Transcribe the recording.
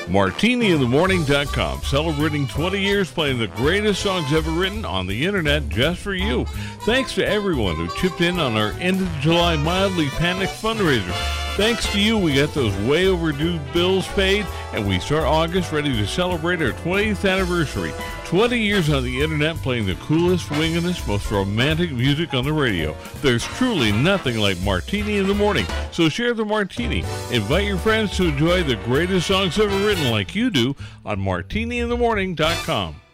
MartiniInTheMorning.com, celebrating 20 years playing the greatest songs ever written on the internet just for you. Thanks to everyone who chipped in on our End of July Mildly Panicked fundraiser. Thanks to you, we got those way overdue bills paid, and we start August ready to celebrate our 20th anniversary. 20 years on the internet playing the coolest, wingingest, most romantic music on the radio. There's truly nothing like Martini in the Morning, so share the martini. Invite your friends to enjoy the greatest songs ever written like you do on MartiniInTheMorning.com.